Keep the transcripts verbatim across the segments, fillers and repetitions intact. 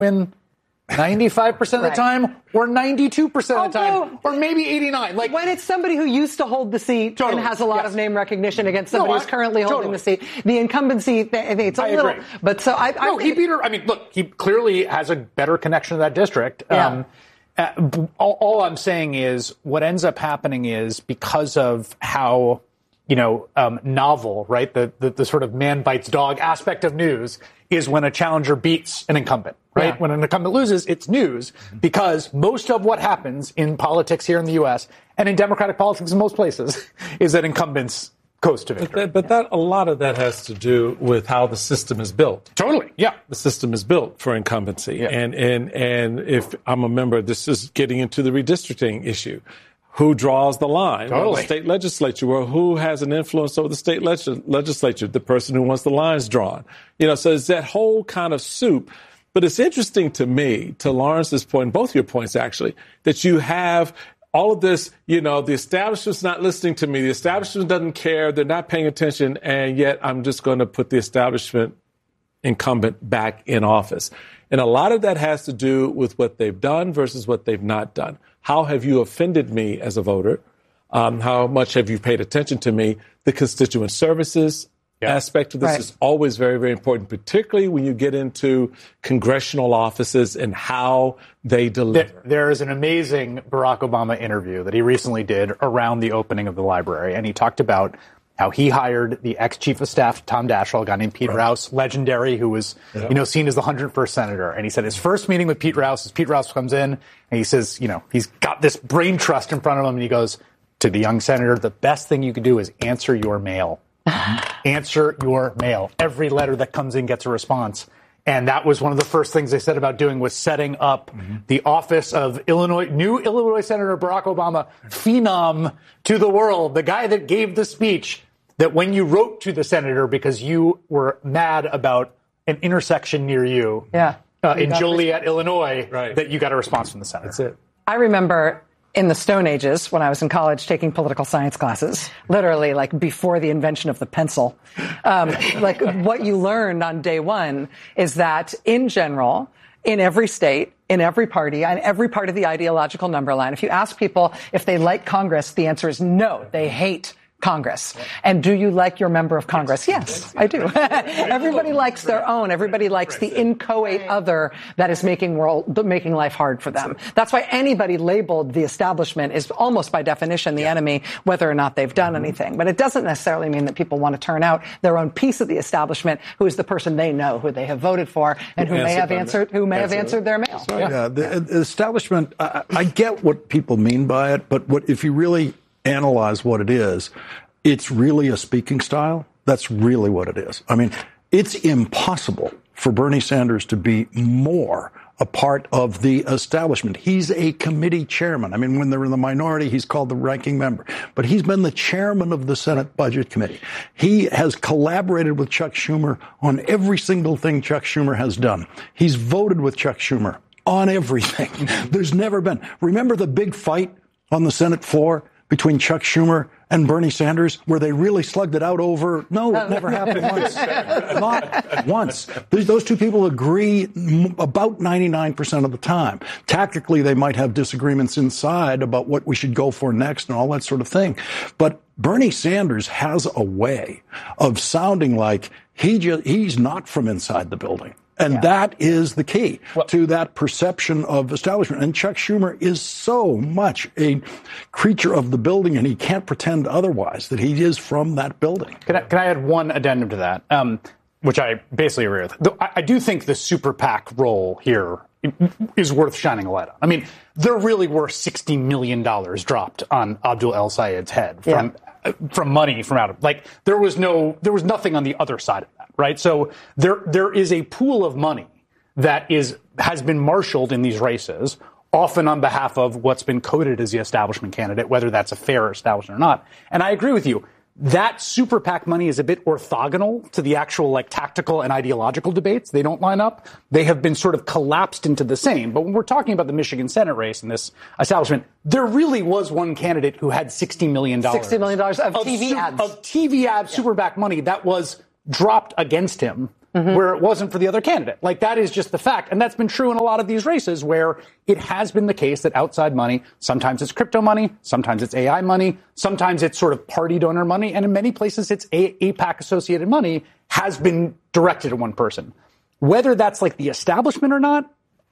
win ninety-five percent of the right. time or ninety-two percent of the Although, time or maybe eighty-nine. Like when it's somebody who used to hold the seat totally, and has a lot yes. of name recognition against somebody no, who's currently totally. holding the seat, the incumbency, I think it's a I little. Agree. But so I. No, I he beat her. I mean, look, he clearly has a better connection to that district. Yeah. Um, uh, all, all I'm saying is what ends up happening is because of how, you know, um, novel, right, the, the, the sort of man bites dog aspect of news is when a challenger beats an incumbent, right? Yeah. When an incumbent loses, it's news because most of what happens in politics here in the U S and in democratic politics in most places is that incumbents coast to victory. But that, but that a lot of that has to do with how the system is built. Totally, yeah. The system is built for incumbency. Yeah. And, and, and if I'm a member, this is getting into the redistricting issue. Who draws the line? Totally. Well, the state legislature. Well, who has an influence over the state leg- legislature? The person who wants the lines drawn. You know, so it's that whole kind of soup. But it's interesting to me, to Lawrence's point, both your points actually, that you have all of this, you know, the establishment's not listening to me. The establishment doesn't care. They're not paying attention. And yet I'm just going to put the establishment incumbent back in office. And a lot of that has to do with what they've done versus what they've not done. How have you offended me as a voter? Um, how much have you paid attention to me? The constituent services yeah. aspect of this right. is always very, very important, particularly when you get into congressional offices and how they deliver. There, there is an amazing Barack Obama interview that he recently did around the opening of the library, and he talked about how he hired the ex-chief of staff, Tom Daschle, a guy named Pete right. Rouse, legendary, who was, yeah. you know, seen as the one hundred first senator. And he said his first meeting with Pete Rouse is Pete Rouse comes in and he says, you know, he's got this brain trust in front of him. And he goes to the young senator, the best thing you could do is answer your mail. Answer your mail. Every letter that comes in gets a response. And that was one of the first things they said about doing was setting up mm-hmm. the office of Illinois, new Illinois Senator Barack Obama, phenom to the world, the guy that gave the speech that when you wrote to the senator because you were mad about an intersection near you yeah. uh, you in Joliet, Illinois, right. that you got a response from the senator. That's it. I remember in the Stone Ages, when I was in college taking political science classes, literally like before the invention of the pencil, um, like what you learned on day one is that in general, in every state, in every party, on every part of the ideological number line, if you ask people if they like Congress, the answer is no, they hate Congress. And do you like your member of Congress? Yes, I do. Everybody likes their own. Everybody likes the inchoate other that is making world, making life hard for them. That's why anybody labeled the establishment is almost by definition the enemy, whether or not they've done anything. But it doesn't necessarily mean that people want to turn out their own piece of the establishment, who is the person they know, who they have voted for, and who may have answered, who may have answered their mail. Yeah, yeah the, the establishment, I, I get what people mean by it, but what if you really analyze what it is, it's really a speaking style. That's really what it is. I mean, it's impossible for Bernie Sanders to be more a part of the establishment. He's a committee chairman. I mean, when they're in the minority, he's called the ranking member. But he's been the chairman of the Senate Budget Committee. He has collaborated with Chuck Schumer on every single thing Chuck Schumer has done. He's voted with Chuck Schumer on everything. There's never been. Remember the big fight on the Senate floor between Chuck Schumer and Bernie Sanders, where they really slugged it out over, no, it never happened once. Not once. Those two people agree about ninety-nine percent of the time. Tactically, they might have disagreements inside about what we should go for next and all that sort of thing. But Bernie Sanders has a way of sounding like he just, he's not from inside the building. And yeah. that is the key well, to that perception of establishment. And Chuck Schumer is so much a creature of the building, and he can't pretend otherwise, that he is from that building. Can I, can I add one addendum to that, um, which I basically agree with? I, I do think the super PAC role here is worth shining a light on. I mean, there really were sixty million dollars dropped on Abdul El Sayed's head from yeah. from money from out of, like, there was no, there was nothing on the other side of that, right? So there, there is a pool of money that is, has been marshaled in these races, often on behalf of what's been coded as the establishment candidate, whether that's a fair establishment or not. And I agree with you. That super PAC money is a bit orthogonal to the actual, like, tactical and ideological debates. They don't line up. They have been sort of collapsed into the same. But when we're talking about the Michigan Senate race and this establishment, there really was one candidate who had sixty million dollars. sixty million dollars of, of T V su- ads. Of T V ads, yeah. super PAC money that was dropped against him mm-hmm. where it wasn't for the other candidate. Like, that is just the fact. And that's been true in a lot of these races where it has been the case that outside money, sometimes it's crypto money, sometimes it's A I money, sometimes it's sort of party donor money, and in many places it's A- APAC-associated money has been directed at one person. Whether that's like the establishment or not,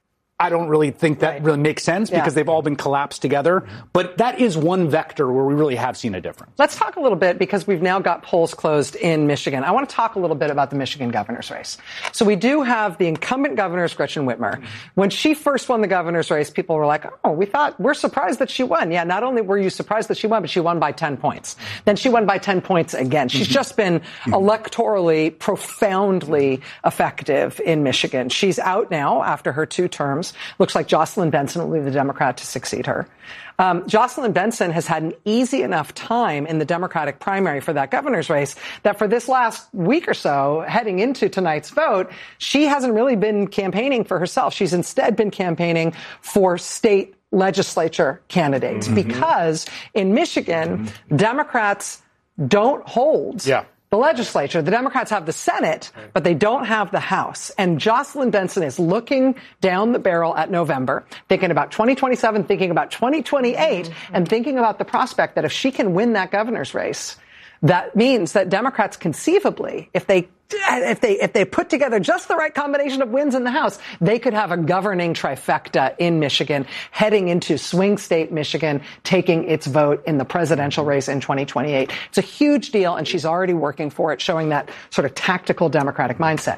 I don't really think that right. really makes sense because yeah. they've all been collapsed together. But that is one vector where we really have seen a difference. Let's talk a little bit, because we've now got polls closed in Michigan. I want to talk a little bit about the Michigan governor's race. So we do have the incumbent governor, Gretchen Whitmer. When she first won the governor's race, people were like, oh, we thought, we're surprised that she won. Yeah, not only were you surprised that she won, but she won by ten points. Then she won by ten points again. She's just been electorally profoundly effective in Michigan. She's out now after her two terms. Looks like Jocelyn Benson will be the Democrat to succeed her. Um, Jocelyn Benson has had an easy enough time in the Democratic primary for that governor's race that for this last week or so, heading into tonight's vote, she hasn't really been campaigning for herself. She's instead been campaigning for state legislature candidates, mm-hmm. because in Michigan, mm-hmm. Democrats don't hold yeah. the legislature. The Democrats have the Senate, but they don't have the House. And Jocelyn Benson is looking down the barrel at November, thinking about twenty twenty-seven, thinking about twenty twenty-eight, mm-hmm. and thinking about the prospect that if she can win that governor's race, that means that Democrats conceivably, if they if they if they put together just the right combination of wins in the House, they could have a governing trifecta in Michigan, heading into swing state Michigan, taking its vote in the presidential race in twenty twenty-eight. It's a huge deal, and she's already working for it, showing that sort of tactical Democratic mindset.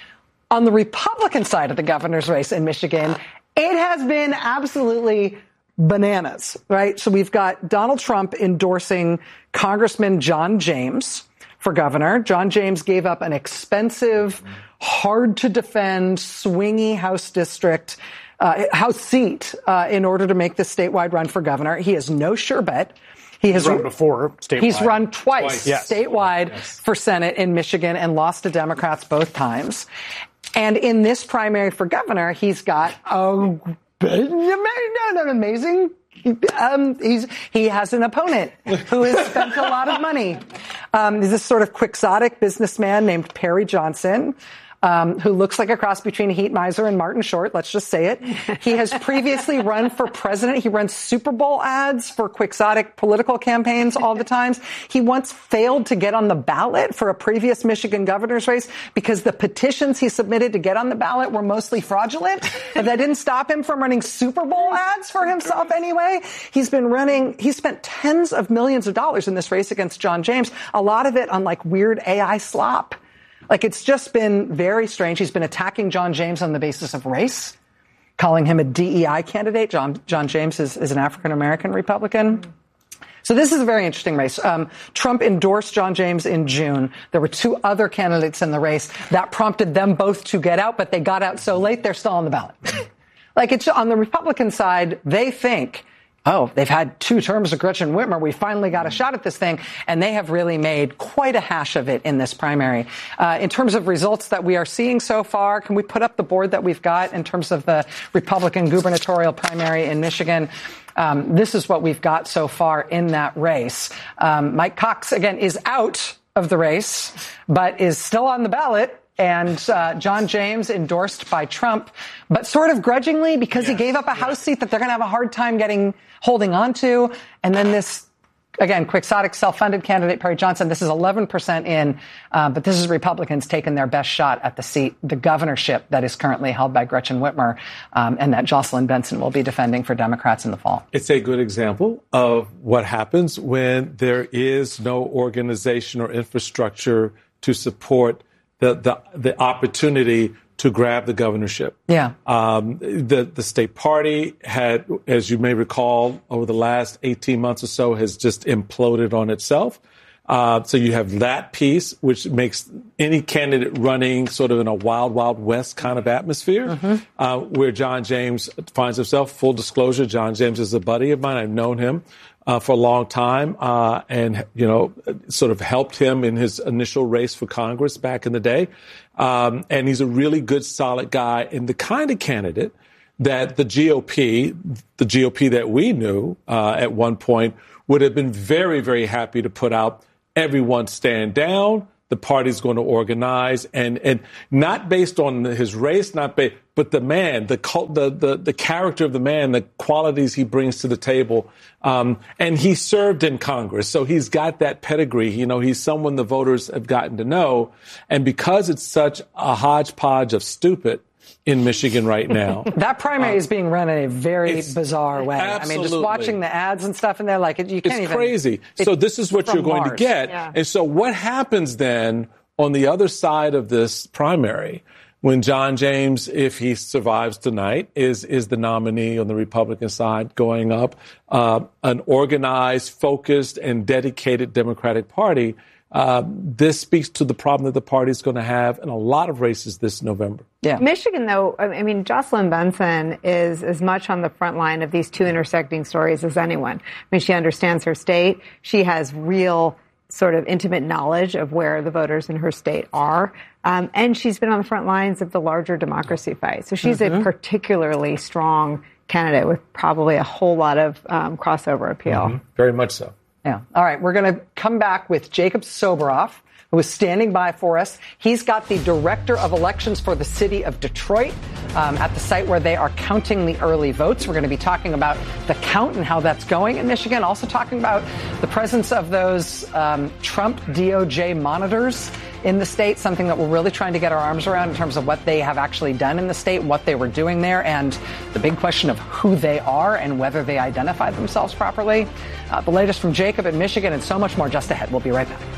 On the Republican side of the governor's race in Michigan, it has been absolutely bananas, right? So we've got Donald Trump endorsing Congressman John James for governor. John James gave up an expensive, hard-to-defend, swingy House district, uh, House seat uh, in order to make this statewide run for governor. He is no sure bet. He has he's run before statewide. He's run twice, twice. Yes. statewide yes. for Senate in Michigan and lost to Democrats both times. And in this primary for governor, he's got a an amazing Um, he's, he has an opponent who has spent a lot of money. Um, he's this sort of quixotic businessman named Perry Johnson, um, who looks like a cross between Heat Miser and Martin Short. Let's just say it. He has previously run for president. He runs Super Bowl ads for quixotic political campaigns all the times. He once failed to get on the ballot for a previous Michigan governor's race because the petitions he submitted to get on the ballot were mostly fraudulent. And that didn't stop him from running Super Bowl ads for himself anyway. He's been running, he spent tens of millions of dollars in this race against John James, a lot of it on like weird A I slop. Like, it's just been very strange. He's been attacking John James on the basis of race, calling him a D E I candidate. John, John James is, is an African-American Republican. So this is a very interesting race. Um, Trump endorsed John James in June. There were two other candidates in the race. That prompted them both to get out, but they got out so late, they're still on the ballot. Like, it's on the Republican side, they think, oh, they've had two terms of Gretchen Whitmer. We finally got a shot at this thing. And they have really made quite a hash of it in this primary. Uh, in terms of results that we are seeing so far, can we put up the board that we've got in terms of the Republican gubernatorial primary in Michigan? Um, this is what we've got so far in that race. Um, Mike Cox, again, is out of the race, but is still on the ballot. And uh, John James endorsed by Trump, but sort of grudgingly because yes, he gave up a yes. House seat that they're going to have a hard time getting holding on to. And then this, again, quixotic self-funded candidate, Perry Johnson, this is eleven percent in, uh, but this is Republicans taking their best shot at the seat, the governorship that is currently held by Gretchen Whitmer, um, and that Jocelyn Benson will be defending for Democrats in the fall. It's a good example of what happens when there is no organization or infrastructure to support the the, the opportunity to grab the governorship. Yeah. Um, the the state party had, as you may recall, over the last eighteen months or so, has just imploded on itself. Uh, so you have that piece, which makes any candidate running sort of in a wild, wild west kind of atmosphere, mm-hmm. uh, where John James finds himself. Full disclosure, John James is a buddy of mine. I've known him Uh, for a long time, uh, and, you know, sort of helped him in his initial race for Congress back in the day. Um, and he's a really good, solid guy and the kind of candidate that the G O P, the G O P that we knew uh, at one point, would have been very, very happy to put out. Everyone stand down. the party's going to organize, and, and not based on his race, not based, but the man, the cult, the, the, the character of the man, the qualities he brings to the table. Um, and he served in Congress, so he's got that pedigree. You know, he's someone the voters have gotten to know. And because it's such a hodgepodge of stupid in Michigan right now. That primary um, is being run in a very bizarre way. Absolutely. I mean, just watching the ads and stuff in there, like, you can't it's even. Crazy. It, so this is what you're going Mars. to get. Yeah. And so what happens then on the other side of this primary when John James, if he survives tonight, is is the nominee on the Republican side going up, uh, an organized, focused, and dedicated Democratic Party? Uh, this speaks to the problem that the party is going to have in a lot of races this November. Yeah. Michigan, though, I mean, Jocelyn Benson is as much on the front line of these two intersecting stories as anyone. I mean, she understands her state. She has real sort of intimate knowledge of where the voters in her state are. Um, and she's been on the front lines of the larger democracy fight. So she's mm-hmm. a particularly strong candidate with probably a whole lot of um, crossover appeal. Mm-hmm. Very much so. Yeah. All right. We're going to come back with Jacob Soboroff, who is standing by for us. He's got the director of elections for the city of Detroit um, at the site where they are counting the early votes. We're going to be talking about the count and how that's going in Michigan. Also talking about the presence of those um, Trump D O J monitors in the state, something that we're really trying to get our arms around in terms of what they have actually done in the state, what they were doing there, and the big question of who they are and whether they identify themselves properly. Uh, the latest from Jacob in Michigan and so much more just ahead. We'll be right back.